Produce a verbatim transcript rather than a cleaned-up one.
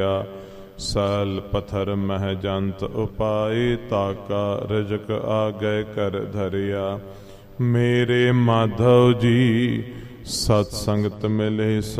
साल पत्थर मह जंत उपाय ताका रिजक आगे कर धरिया। मेरे माधव जी सत्संगत मिले